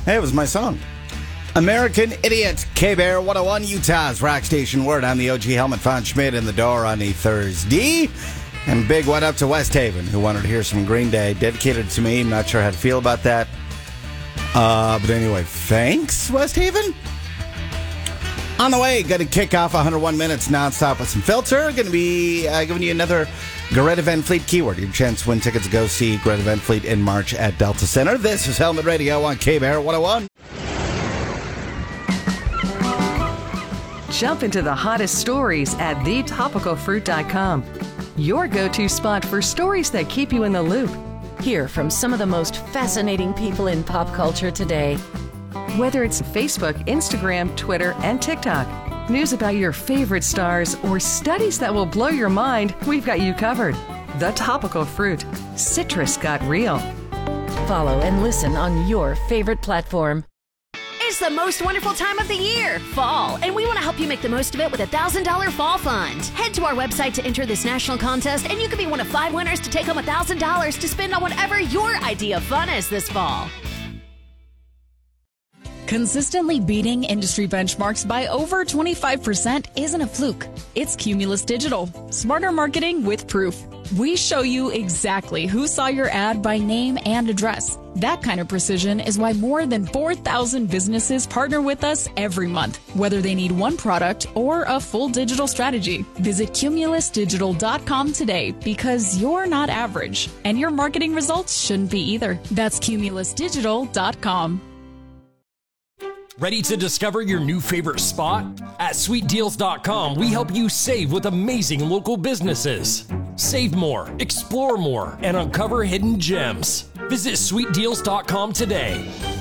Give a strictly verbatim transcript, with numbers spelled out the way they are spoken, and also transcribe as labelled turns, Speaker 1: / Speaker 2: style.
Speaker 1: Hey, it was my song. American Idiot, K-Bear one oh one, Utah's rock station. Word on the O G Helmet Von Schmidt in the door on a Thursday. And big one up to West Haven, who wanted to hear some Green Day. Dedicated to me. I'm not sure how to feel about that. Uh, but anyway, thanks, West Haven. On the way, going to kick off one hundred one minutes nonstop with some filter. Going to be uh, giving you another Greta Van Fleet keyword. Your chance to win tickets to go see Greta Van Fleet in March at Delta Center. This is Helmet Radio on K-Bear one oh one.
Speaker 2: Jump into the hottest stories at the topical fruit dot com. Your go-to spot for stories that keep you in the loop.
Speaker 3: Hear from some of the most fascinating people in pop culture today.
Speaker 2: Whether it's Facebook, Instagram, Twitter, and TikTok, news about your favorite stars, or studies that will blow your mind, we've got you covered. The Topical Fruit. Citrus got real.
Speaker 3: Follow and listen on your favorite platform.
Speaker 4: It's the most wonderful time of the year, fall, and we want to help you make the most of it with a one thousand dollars Fall Fund. Head to our website to enter this national contest, and you could be one of five winners to take home one thousand dollars to spend on whatever your idea of fun is this fall.
Speaker 5: Consistently beating industry benchmarks by over twenty-five percent isn't a fluke. It's Cumulus Digital. Smarter marketing with proof. We show you exactly who saw your ad by name and address. That kind of precision is why more than four thousand businesses partner with us every month, whether they need one product or a full digital strategy. Visit cumulus digital dot com today because you're not average, and your marketing results shouldn't be either. That's cumulus digital dot com.
Speaker 6: Ready to discover your new favorite spot? At sweet deals dot com, we help you save with amazing local businesses. Save more, explore more, and uncover hidden gems. Visit sweet deals dot com today.